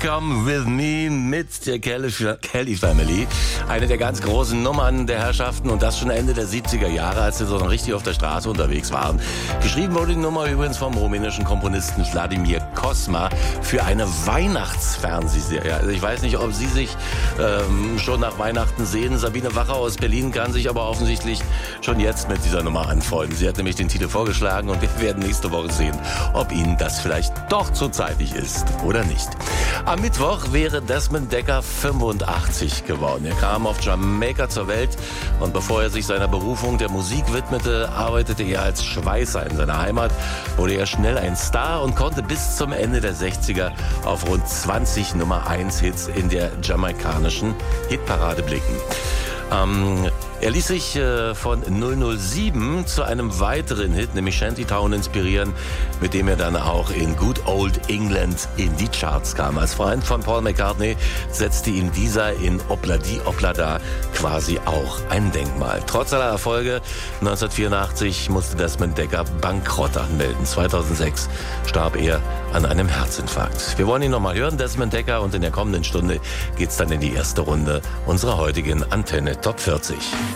Come With Me mit der Kelly Family. Eine der ganz großen Nummern der Herrschaften und das schon Ende der 70er Jahre, als sie so noch richtig auf der Straße unterwegs waren. Geschrieben wurde die Nummer übrigens vom rumänischen Komponisten Vladimir Cosma für eine Weihnachtsfernsehserie. Also ich weiß nicht, ob Sie sich schon nach Weihnachten sehen. Sabine Wacher aus Berlin kann sich aber offensichtlich schon jetzt mit dieser Nummer anfreunden. Sie hat nämlich den Titel vorgeschlagen und wir werden nächste Woche sehen, ob Ihnen das vielleicht doch zu zeitig ist oder nicht. Am Mittwoch wäre Desmond Dekker 85 geworden. Er kam auf Jamaika zur Welt und bevor er sich seiner Berufung der Musik widmete, arbeitete er als Schweißer in seiner Heimat, wurde er schnell ein Star und konnte bis zum Ende der 60er auf rund 20 Nummer-1-Hits in der jamaikanischen Hitparade blicken. Er ließ sich von 007 zu einem weiteren Hit, nämlich Shantytown, inspirieren, mit dem er dann auch in Good Old England in die Charts kam. Als Freund von Paul McCartney setzte ihm dieser in Obladi Oblada quasi auch ein Denkmal. Trotz aller Erfolge 1984 musste Desmond Dekker Bankrott anmelden. 2006 starb er an einem Herzinfarkt. Wir wollen ihn nochmal hören, Desmond Dekker, und in der kommenden Stunde geht's dann in die erste Runde unserer heutigen Antenne Top 40.